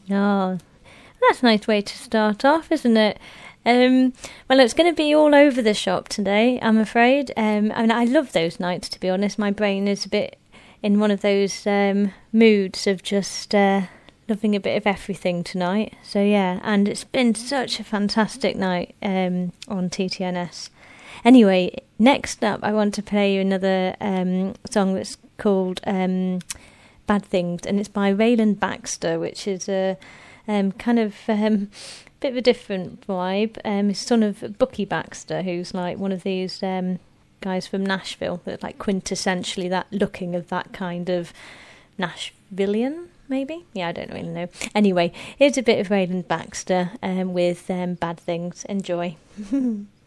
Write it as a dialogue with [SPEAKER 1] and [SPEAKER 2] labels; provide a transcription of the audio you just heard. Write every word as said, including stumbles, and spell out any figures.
[SPEAKER 1] Oh, that's a nice way to start off, isn't it? Um, well, it's going to be all over the shop today, I'm afraid. Um, I mean, I love those nights, to be honest. My brain is a bit in one of those um, moods of just uh, loving a bit of everything tonight. So, yeah, and it's been such a fantastic night um, on T T N S. Anyway, next up, I want to play you another um, song that's called um, Bad Things, and it's by Raylan Baxter, which is a um, kind of... Um, bit of a different vibe. Um, he's son of Bucky Baxter, who's like one of these um, guys from Nashville, that like quintessentially that looking of that kind of Nashvillian, maybe? Yeah, I don't really know. Anyway, here's a bit of Raylan Baxter um, with um, Bad Things. Enjoy.